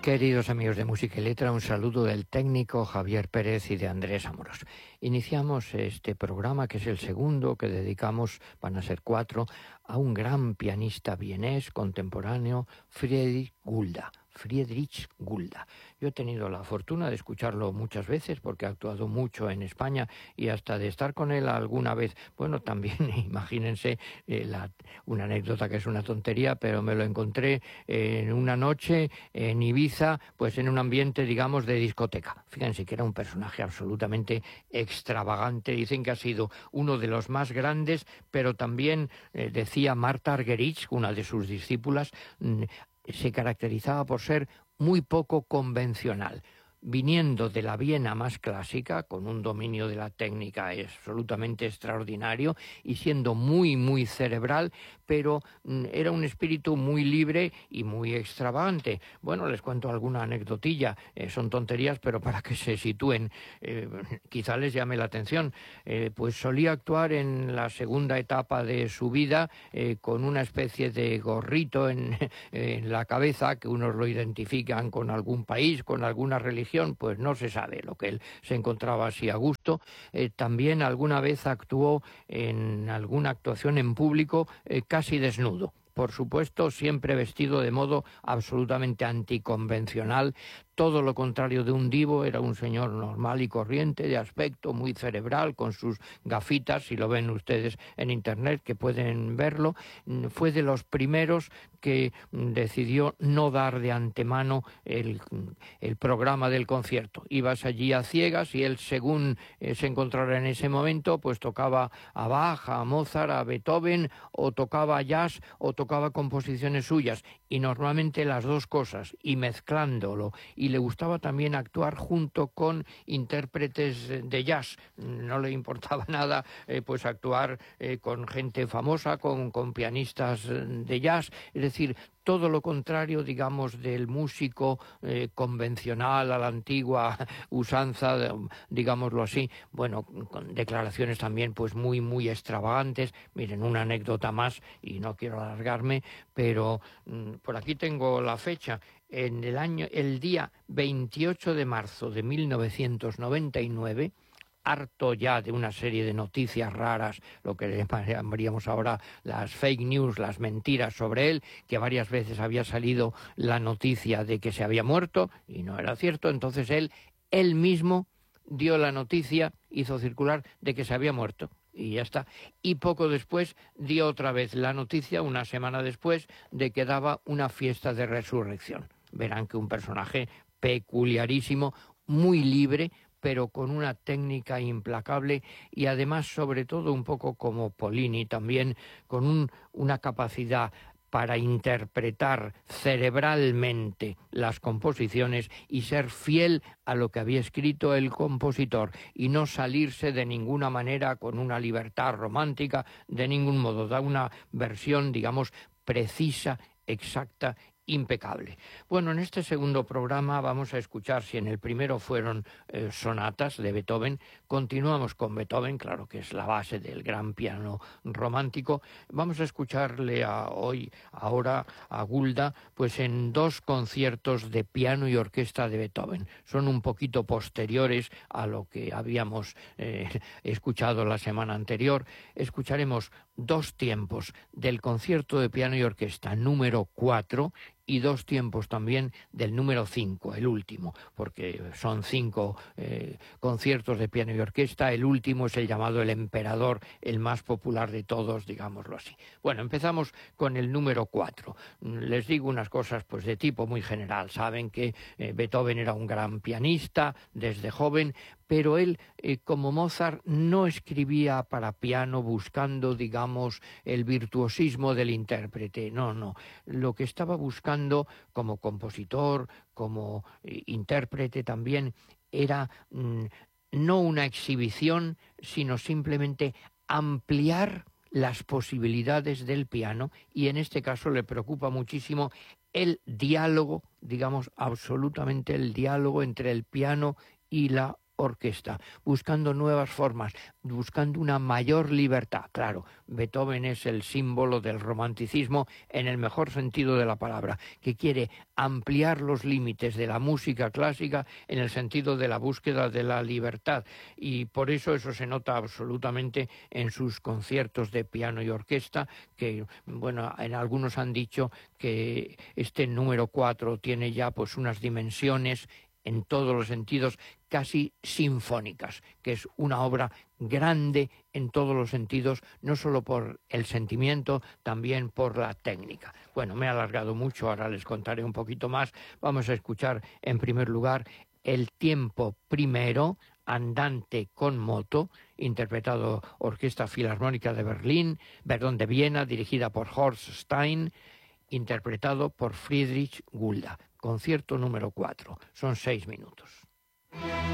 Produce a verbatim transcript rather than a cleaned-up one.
Queridos amigos de Música y Letra, un saludo del técnico Javier Pérez y de Andrés Amorós. Iniciamos este programa, que es el segundo que dedicamos, van a ser cuatro, a un gran pianista vienés contemporáneo, Friedrich Gulda. Friedrich Gulda. Yo he tenido la fortuna de escucharlo muchas veces porque ha actuado mucho en España y hasta de estar con él alguna vez. Bueno, también imagínense eh, la, una anécdota que es una tontería, pero me lo encontré en una noche en Ibiza, pues en un ambiente, digamos, de discoteca. Fíjense que era un personaje absolutamente extravagante. Dicen que ha sido uno de los más grandes, pero también eh, decía Marta Argerich, una de sus discípulas, mm, se caracterizaba por ser muy poco convencional. Viniendo de la Viena más clásica, con un dominio de la técnica absolutamente extraordinario y siendo muy, muy cerebral, pero mm, era un espíritu muy libre y muy extravagante. Bueno, les cuento alguna anecdotilla, eh, son tonterías, pero para que se sitúen, eh, quizá les llame la atención. Eh, pues solía actuar en la segunda etapa de su vida eh, con una especie de gorrito en, en la cabeza, que unos lo identifican con algún país, con alguna religión, pues no se sabe, lo que él se encontraba así a gusto. Eh, también alguna vez actuó en alguna actuación en público eh, casi desnudo. Por supuesto, siempre vestido de modo absolutamente anticonvencional, todo lo contrario de un divo. Era un señor normal y corriente, de aspecto muy cerebral, con sus gafitas, si lo ven ustedes en internet, que pueden verlo. Fue de los primeros que decidió no dar de antemano el, el programa del concierto. Ibas allí a ciegas y él, según eh, se encontrara en ese momento, pues tocaba a Bach, a Mozart, a Beethoven, o tocaba jazz, o tocaba composiciones suyas, y normalmente las dos cosas, y mezclándolo. Y le gustaba también actuar junto con intérpretes de jazz. No le importaba nada eh, pues actuar eh, con gente famosa, con, con pianistas de jazz. Es decir, todo lo contrario, digamos, del músico eh, convencional a la antigua usanza, digámoslo así. Bueno, con declaraciones también pues muy, muy extravagantes. Miren, una anécdota más, y no quiero alargarme, pero mmm, por aquí tengo la fecha. En el año, el día veintiocho de marzo de mil novecientos noventa y nueve, harto ya de una serie de noticias raras, lo que llamaríamos ahora las fake news, las mentiras sobre él, que varias veces había salido la noticia de que se había muerto y no era cierto. Entonces él, él mismo dio la noticia, hizo circular de que se había muerto. Y ya está. Y poco después dio otra vez la noticia, una semana después, de que daba una fiesta de resurrección. Verán que un personaje peculiarísimo, muy libre, pero con una técnica implacable, y además, sobre todo, un poco como Pollini también, con un, una capacidad para interpretar cerebralmente las composiciones y ser fiel a lo que había escrito el compositor, y no salirse de ninguna manera con una libertad romántica, de ningún modo. Da una versión, digamos, precisa, exacta, impecable. Bueno, en este segundo programa vamos a escuchar, si en el primero fueron eh, sonatas de Beethoven, continuamos con Beethoven, claro que es la base del gran piano romántico. Vamos a escucharle a, hoy, ahora, a Gulda, pues en dos conciertos de piano y orquesta de Beethoven. Son un poquito posteriores a lo que habíamos eh, escuchado la semana anterior. Escucharemos dos tiempos del concierto de piano y orquesta número cuatro y dos tiempos también del número cinco, el último, porque son cinco eh, conciertos de piano y orquesta. El último es el llamado El Emperador, el más popular de todos, digámoslo así. Bueno, empezamos con el número cuatro. Les digo unas cosas pues de tipo muy general. Saben que eh, Beethoven era un gran pianista desde joven, pero él, eh, como Mozart, no escribía para piano buscando, digamos, el virtuosismo del intérprete. No, no. Lo que estaba buscando como compositor, como eh, intérprete también, era mm, no una exhibición, sino simplemente ampliar las posibilidades del piano, y en este caso le preocupa muchísimo el diálogo, digamos, absolutamente el diálogo entre el piano y la orquesta, buscando nuevas formas, buscando una mayor libertad. Claro, Beethoven es el símbolo del romanticismo en el mejor sentido de la palabra, que quiere ampliar los límites de la música clásica en el sentido de la búsqueda de la libertad, y por eso eso se nota absolutamente en sus conciertos de piano y orquesta, que, bueno, en algunos han dicho que este número cuatro tiene ya pues unas dimensiones en todos los sentidos casi sinfónicas, que es una obra grande en todos los sentidos, no solo por el sentimiento, también por la técnica. Bueno, me he alargado mucho, ahora les contaré un poquito más. Vamos a escuchar en primer lugar el tiempo primero, Andante con moto, interpretado Orquesta Filarmónica de Berlín, perdón, de Viena, dirigida por Horst Stein, interpretado por Friedrich Gulda. Concierto número cuatro. Son seis minutos.